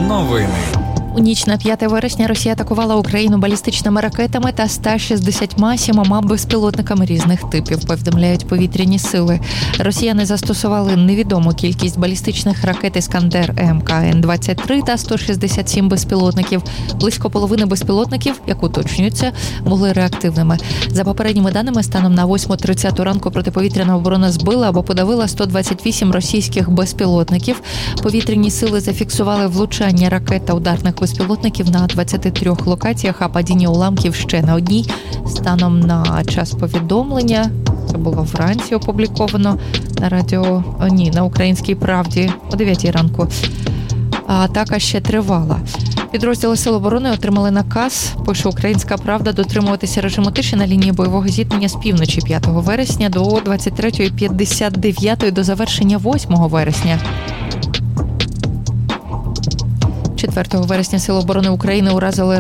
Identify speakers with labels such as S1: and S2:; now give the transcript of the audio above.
S1: Новини.
S2: У ніч на 5 вересня Росія атакувала Україну балістичними ракетами та 167 безпілотниками різних типів, повідомляють повітряні сили. Росіяни застосували невідому кількість балістичних ракет «Іскандер» МКН-23 та 167 безпілотників. Близько половини безпілотників, як уточнюється, були реактивними. За попередніми даними, станом на 8:30 ранку протиповітряна оборона збила або подавила 128 російських безпілотників. Повітряні сили зафіксували влучання ракет та ударних безпілотників на 23 локаціях, а падіння уламків ще на одній. Станом на час повідомлення, це було вранці опубліковано на Українській правді о 9 ранку. А атака ще тривала. Підрозділи Сил оборони отримали наказ, пише Українська правда, дотримуватися режиму тиші на лінії бойового зіткнення з півночі 5 вересня до 23:59 до завершення 8 вересня. 4 вересня Сили оборони України уразили